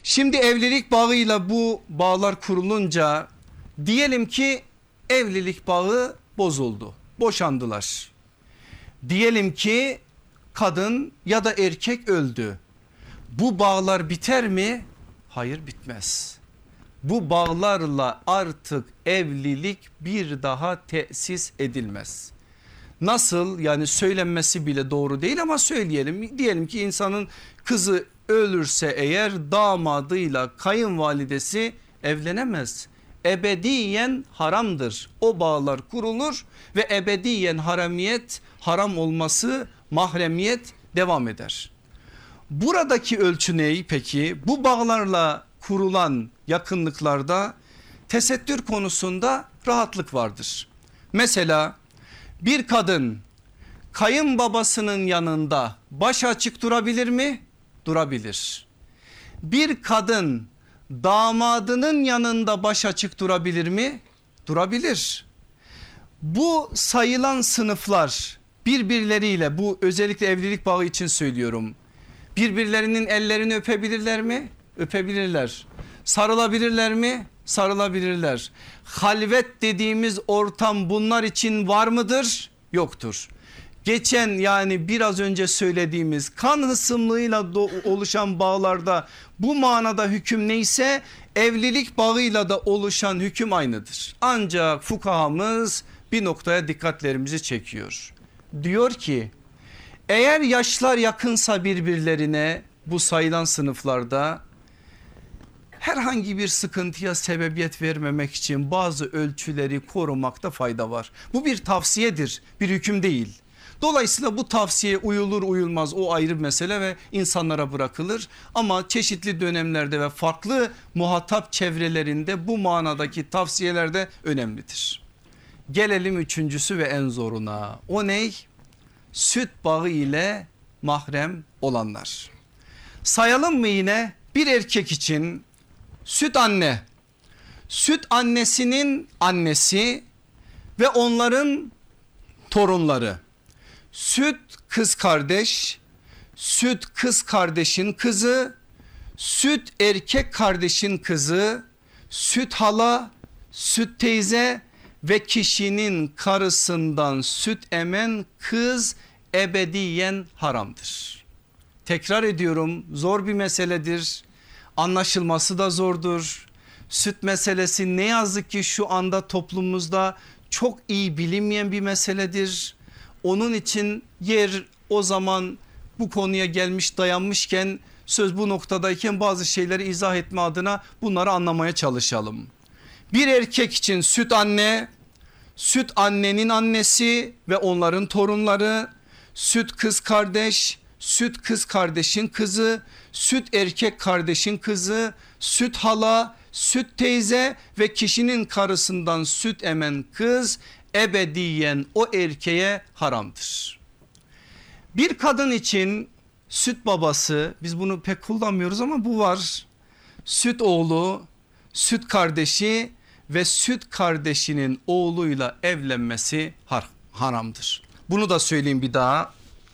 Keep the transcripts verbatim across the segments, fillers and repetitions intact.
Şimdi evlilik bağıyla bu bağlar kurulunca diyelim ki evlilik bağı bozuldu, boşandılar. Diyelim ki kadın ya da erkek öldü. Bu bağlar biter mi? Hayır, bitmez. Bu bağlarla artık evlilik bir daha tesis edilmez. Nasıl, yani söylenmesi bile doğru değil ama söyleyelim. Diyelim ki insanın kızı ölürse eğer damadıyla kayınvalidesi evlenemez. Ebediyen haramdır. O bağlar kurulur ve ebediyen haramiyet, haram olması, mahremiyet devam eder. Buradaki ölçü ne peki? Bu bağlarla kurulan yakınlıklarda tesettür konusunda rahatlık vardır. Mesela bir kadın kayınbabasının yanında baş açık durabilir mi? Durabilir. Bir kadın damadının yanında baş açık durabilir mi? Durabilir. Bu sayılan sınıflar birbirleriyle, bu özellikle evlilik bağı için söylüyorum, birbirlerinin ellerini öpebilirler mi? Öpebilirler. Sarılabilirler mi? Sarılabilirler. Halvet dediğimiz ortam bunlar için var mıdır? Yoktur. Geçen, yani biraz önce söylediğimiz kan hısımlığıyla oluşan bağlarda bu manada hüküm neyse evlilik bağıyla da oluşan hüküm aynıdır. Ancak fukahamız bir noktaya dikkatlerimizi çekiyor. Diyor ki eğer yaşlar yakınsa birbirlerine bu sayılan sınıflarda herhangi bir sıkıntıya sebebiyet vermemek için bazı ölçüleri korumakta fayda var. Bu bir tavsiyedir, bir hüküm değil. Dolayısıyla bu tavsiye uyulur uyulmaz o ayrı mesele ve insanlara bırakılır. Ama çeşitli dönemlerde ve farklı muhatap çevrelerinde bu manadaki tavsiyeler de önemlidir. Gelelim üçüncüsü ve en zoruna. O ney? Süt bağı ile mahrem olanlar. Sayalım mı yine? Bir erkek için süt anne, süt annesinin annesi ve onların torunları, süt kız kardeş, süt kız kardeşin kızı, süt erkek kardeşin kızı, süt hala, süt teyze ve kişinin karısından süt emen kız ebediyen haramdır. Tekrar ediyorum, zor bir meseledir. Anlaşılması da zordur. Süt meselesi ne yazık ki şu anda toplumumuzda çok iyi bilinmeyen bir meseledir. Onun için yer o zaman bu konuya gelmiş dayanmışken, söz bu noktadayken bazı şeyleri izah etme adına bunları anlamaya çalışalım. Bir erkek için süt anne, süt annenin annesi ve onların torunları, süt kız kardeş, süt kız kardeşin kızı, süt erkek kardeşin kızı, süt hala, süt teyze ve kişinin karısından süt emen kız ebediyen o erkeğe haramdır. Bir kadın için süt babası, biz bunu pek kullanmıyoruz ama bu var. Süt oğlu, süt kardeşi ve süt kardeşinin oğluyla evlenmesi har haramdır. Bunu da söyleyeyim bir daha.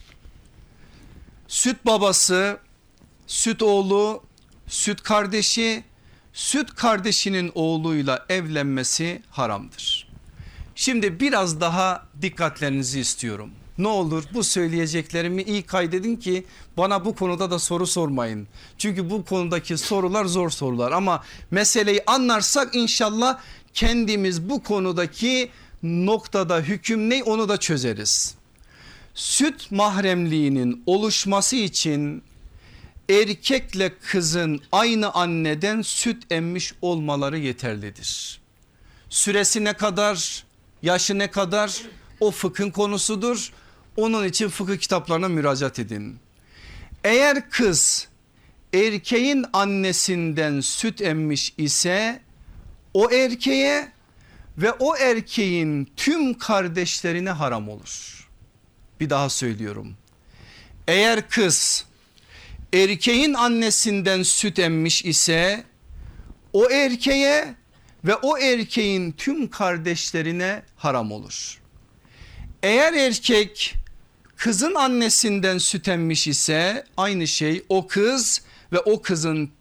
Süt babası, süt oğlu, süt kardeşi, süt kardeşinin oğluyla evlenmesi haramdır. Şimdi biraz daha dikkatlerinizi istiyorum. Ne olur bu söyleyeceklerimi iyi kaydedin ki bana bu konuda da soru sormayın. Çünkü bu konudaki sorular zor sorular ama meseleyi anlarsak inşallah kendimiz bu konudaki noktada hüküm ne onu da çözeriz. Süt mahremliğinin oluşması için erkekle kızın aynı anneden süt emmiş olmaları yeterlidir. Süresi ne kadar, yaşı ne kadar o fıkhın konusudur. Onun için fıkıh kitaplarına müracaat edin. Eğer kız erkeğin annesinden süt emmiş ise o erkeğe ve o erkeğin tüm kardeşlerine haram olur. Bir daha söylüyorum. Eğer kız erkeğin annesinden süt emmiş ise o erkeğe ve o erkeğin tüm kardeşlerine haram olur. Eğer erkek kızın annesinden süt emmiş ise aynı şey o kız ve o kızın